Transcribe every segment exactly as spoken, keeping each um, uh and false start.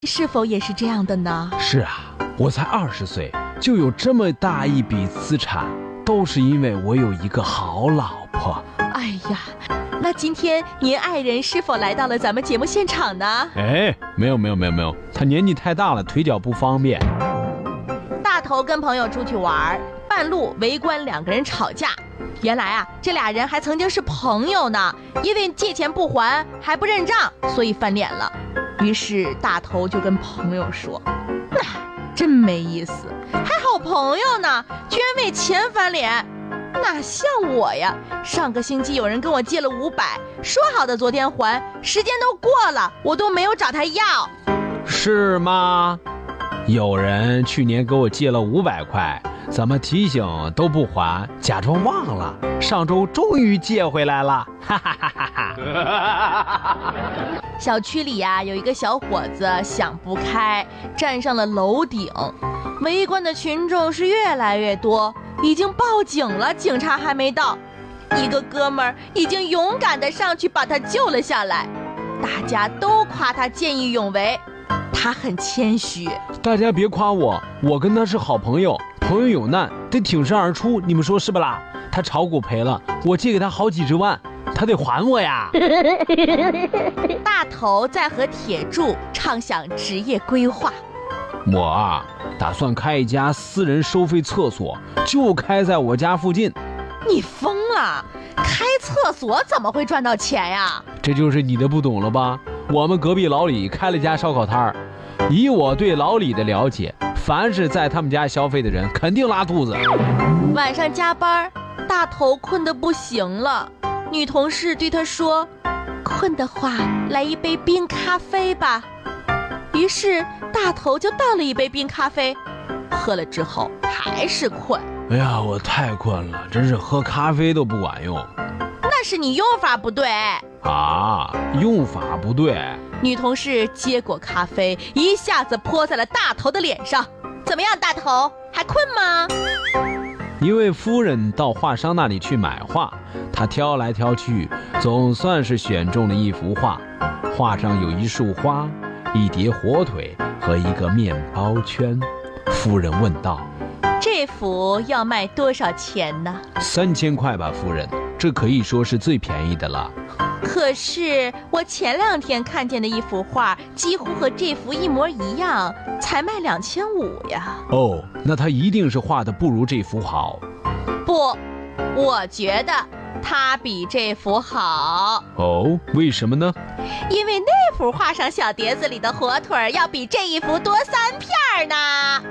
是否也是这样的呢？ 是啊，我才二十岁就有这么大一笔资产，都是因为我有一个好老婆。 哎呀，那今天您爱人是否来到了咱们节目现场呢？ 哎，没有没有没有没有，他年纪太大了，腿脚不方便。 大头跟朋友出去玩，半路围观两个人吵架。原来啊，这俩人还曾经是朋友呢，因为借钱不还还不认账，所以翻脸了。于是大头就跟朋友说：“那、哎、真没意思，还好朋友呢，居然为钱翻脸。哪像我呀，上个星期有人跟我借了五百，说好的昨天还，时间都过了，我都没有找他要。” 是吗？有人去年给我借了五百块，怎么提醒都不还，假装忘了，上周终于借回来了，哈哈哈哈哈！ 小区里呀、啊，有一个小伙子想不开，站上了楼顶，围观的群众是越来越多，已经报警了，警察还没到，一个哥们儿已经勇敢地上去把他救了下来，大家都夸他见义勇为。他很谦虚， 大家别夸我，我跟他是好朋友，朋友有难得挺身而出，你们说是不啦？他炒股赔了，我借给他好几十万，他得还我呀。 大头在和铁柱畅想职业规划。 我啊，打算开一家私人收费厕所，就开在我家附近。 你疯了？开厕所怎么会赚到钱呀？ 这就是你的不懂了吧？我们隔壁老李开了家烧烤摊儿，以我对老李的了解，凡是在他们家消费的人肯定拉肚子。 晚上加班，大头困得不行了，女同事对他说：“困的话，来一杯冰咖啡吧。”于是大头就倒了一杯冰咖啡，喝了之后还是困。 哎呀，我太困了，真是喝咖啡都不管用。 那是你用法不对啊，用法不对。 女同事接过咖啡，一下子泼在了大头的脸上。怎么样，大头还困吗？ 一位夫人到画商那里去买画，她挑来挑去，总算是选中了一幅画。画上有一束花，一碟火腿和一个面包圈。夫人问道：“ 这幅要卖多少钱呢？” 三千块吧，夫人，这可以说是最便宜的了。 可是我前两天看见的一幅画，几乎和这幅一模一样，才卖两千五呀。 哦，那他一定是画的不如这幅好。 不，我觉得他比这幅好。 哦，为什么呢？ 因为那幅画上小碟子里的火腿要比这一幅多三片呢。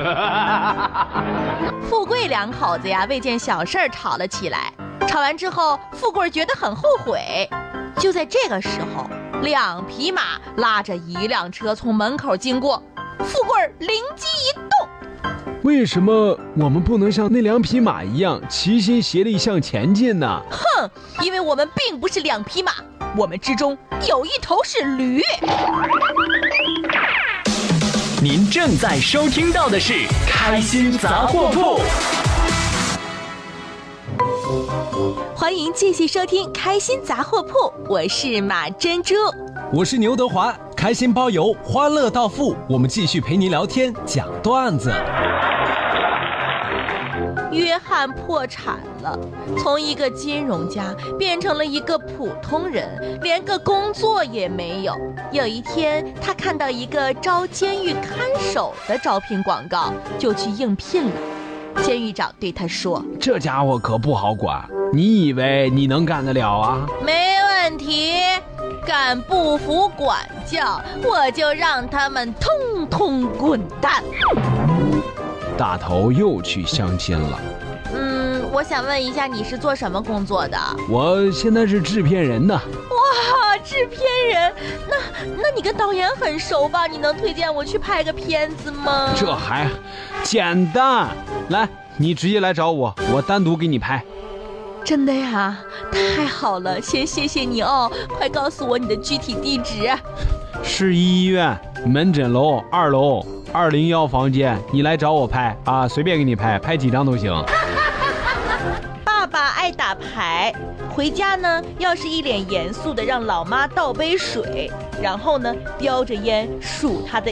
富贵两口子呀，为件小事吵了起来。吵完之后，富贵觉得很后悔。就在这个时候，两匹马拉着一辆车从门口经过，富贵灵机一动： 为什么我们不能像那两匹马一样齐心协力向前进呢？ 哼，因为我们并不是两匹马，我们之中有一头是驴。 您正在收听到的是开心杂货铺。 欢迎继续收听开心杂货铺，我是马珍珠， 我是牛德华，开心包邮，欢乐到付，我们继续陪您聊天讲段子。 约翰破产了，从一个金融家变成了一个普通人，连个工作也没有。有一天，他看到一个招监狱看守的招聘广告，就去应聘了。监狱长对他说：“ 这家伙可不好管，你以为你能干得了啊？” 没问题，敢不服管教，我就让他们通通滚蛋。 大头又去相亲了。 嗯，我想问一下，你是做什么工作的？ 我现在是制片人呢。 哇，制片人，那那你跟导演很熟吧？你能推荐我去拍个片子吗？ 这还简单，来，你直接来找我，我单独给你拍。 真的呀？太好了，先谢谢你哦，快告诉我你的具体地址。 市医院门诊楼二楼二零幺房间，你来找我拍啊，随便给你拍，拍几张都行。 爸爸爱打牌，回家呢，要是一脸严肃的让老妈倒杯水， 然后呢叼着烟数他的